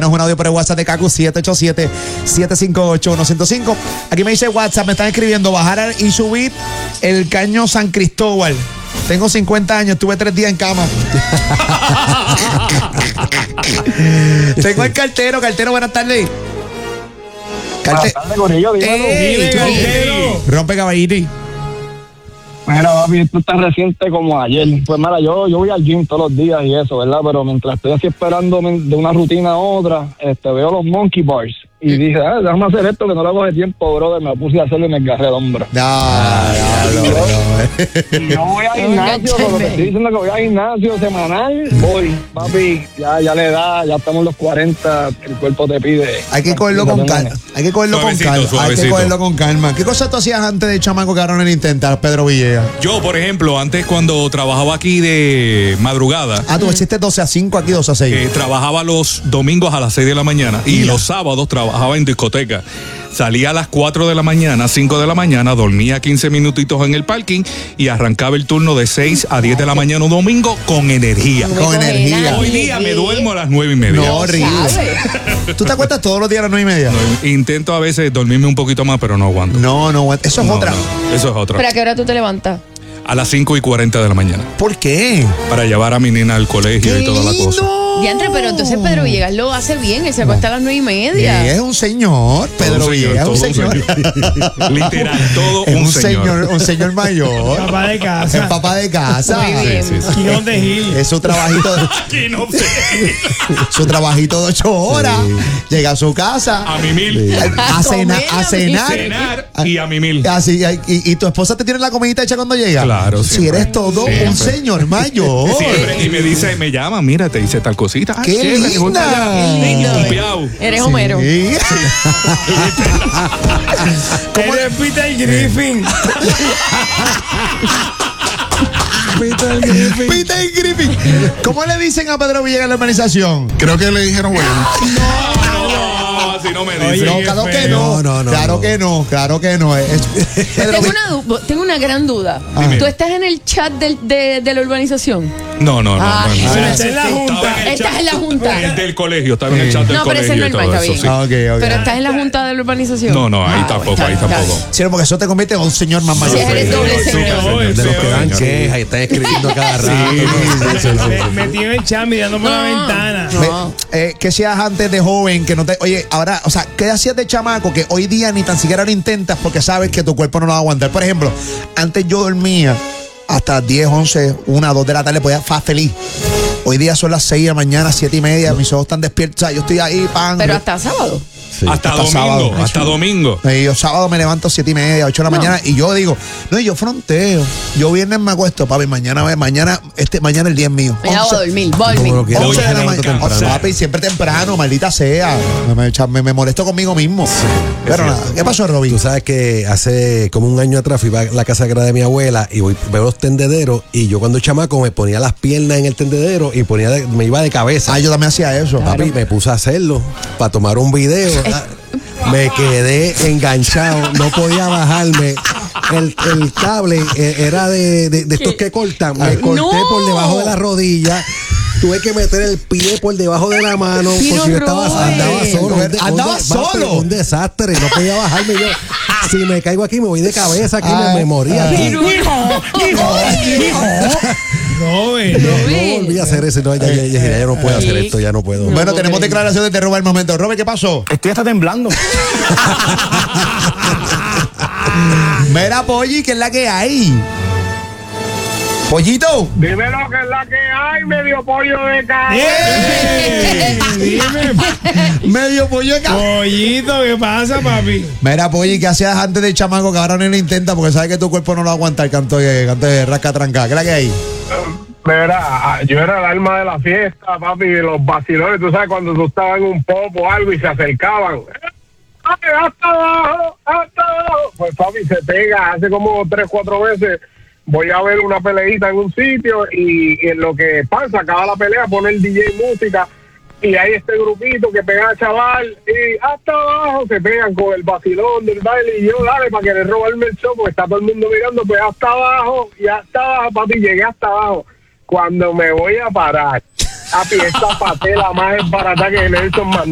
envíanos un audio por el WhatsApp de Kaku 787-758-1005. Aquí me dice WhatsApp, me están escribiendo bajar y subir el Caño San Cristóbal. Tengo 50 años, estuve 3 días en cama. Tengo el cartero, buenas tardes. Buenas tardes, Corillo, dímelo. Rompe caballito. Mira, papi, esto está reciente como ayer. Pues mira, yo voy al gym todos los días y eso, ¿verdad? Pero mientras estoy así esperando de una rutina a otra, veo los monkey bars. Y dije, déjame hacer esto que no le hago de tiempo, brother. Me puse a hacerlo y me agarré el hombro. Yo voy al gimnasio, pero te estoy diciendo que voy al gimnasio semanal. Voy, papi, ya le da, ya estamos en los 40, el cuerpo te pide. Hay que cogerlo con calma. Hay que cogerlo con calma. Hay que cogerlo con calma. ¿Qué cosas tú hacías antes de chamaco que ahora no le intentas, Pedro Villegas? Yo, por ejemplo, antes cuando trabajaba aquí de madrugada. Tú hiciste 12 a 5, aquí 12 a 6. Trabajaba los domingos a las 6 de la mañana y los sábados trabajaba en discoteca. Salía a las 4 de la mañana, 5 de la mañana, dormía 15 minutitos en el parking y arrancaba el turno de 6 a 10 de la mañana un domingo con energía. Con energía. Hoy día me duermo a las 9:30. No, horrible. ¿Tú te acuestas todos los días a las 9:30? No, intento a veces dormirme un poquito más, pero no aguanto. No, eso es otra. No, eso es otra. ¿Pero a qué hora tú te levantas? A las 5:40 de la mañana. ¿Por qué? Para llevar a mi nena al colegio y toda la cosa. Diantre, pero entonces Pedro Villegas lo hace bien, él se acuesta a las 9:30. Es un señor, Pedro Villegas es un señor. Literal, todo es un señor. Un señor mayor. Papá de casa. Es papá de casa. Muy bien. Sí. Quinón de Gil. Es su trabajito. Su trabajito de 8 horas. Llega a su casa. A mimil. A cenar. Cenar y a mimil. Así, y tu esposa te tiene la comidita hecha cuando llega. Claro, Si siempre. eres todo un señor mayor. Siempre. Y me llama, mira, te hice tal cosita. ¡Qué chévere, linda! Lindo. Pompeado. Eres Homero. Sí. Eres Peter Griffin. Peter Griffin. ¿Cómo le dicen a Pedro Villegas en la organización? Creo que le dijeron, bueno. No, si no me dice. No, claro que no. Claro que no. Tengo una gran duda. Dime. ¿Tú estás en el chat de la urbanización? No. Está en la junta. Estás en la junta. El del colegio, estaba en el chat del No, pero colegio. ese es normal, y todo está eso, bien. sí. Ok. Pero estás en la junta de la urbanización. No, ahí tampoco. Sí, porque eso te convierte en un señor más mayor. Sí, eres doble señor. De los que dan quejas y están escribiendo a cada rato. Metido en el chat mirando por la ventana. ¿Qué hacías antes de joven? Que no te. Oye, ahora, o sea, ¿qué hacías de chamaco que hoy día ni tan siquiera lo intentas porque sabes que tu cuerpo no lo va a aguantar? Por ejemplo, antes yo dormía hasta 10, 11, 1, 2 de la tarde, podía estar feliz. Hoy día son las 6 de la mañana, 7:30, mis ojos están despiertos. O sea, yo estoy ahí, pan. Pero hasta sábado. Sí. Hasta domingo. Yo sábado me levanto 7:30, 8 de la mañana y yo digo, yo fronteo. Yo viernes me acuesto, papi, mañana el día es mío. Me hago a dormir, voy a Como lo dormir. quiera, 11 de la levanto mañana. temprano. Papi, siempre temprano, maldita sea. Me molesto conmigo mismo. Pero nada, ¿qué pasó, Robin? Tú sabes que hace como un año atrás fui a la casa que era de mi abuela y veo los tendederos y yo cuando chamaco me ponía las piernas en el tendedero y me iba de cabeza. Yo también hacía eso. Papi, me puse a hacerlo para tomar un video. Me quedé enganchado, no podía bajarme. El cable era de estos que cortan. Me corté por debajo de la rodilla. Tuve que meter el pie por debajo de la mano Pero porque yo andaba solo. ¿Andaba solo? Un desastre, no podía bajarme yo. Si me caigo aquí, me voy de cabeza, aquí me moría. Hijo. No, volví a hacer eso. No, ya no puedo hacer esto, ya no puedo. Bueno, tenemos declaraciones de Robert al momento. Robert, ¿qué pasó? Estoy hasta temblando. Mira, Polly, ¿qué es la que hay? Pollito. Dime lo que es la que hay, medio pollo de carne. Dime, Medio pollo de pollito, ¿qué pasa, papi? Mira, Polly, ¿qué hacías antes de chamaco que ahora no lo intenta porque sabes que tu cuerpo no lo aguanta el canto de rasca tranca? ¿Qué es la que hay? Mira, yo era el alma de la fiesta, papi, de los vacilones. Tú sabes, cuando tú estabas en un pop o algo y se acercaban. ¡Hasta abajo! ¡Hasta abajo! Pues, papi, se pega. Hace como 3, 4 veces voy a ver una peleita en un sitio y en lo que pasa, acaba la pelea, pone el DJ música y hay este grupito que pega a chaval y hasta abajo se pegan con el vacilón del baile y yo dale para querer robarme el show porque está todo el mundo mirando, pues hasta abajo, papi, llegué hasta abajo. Cuando me voy a parar, papi, esta patela más embarazada que Nelson Mandela.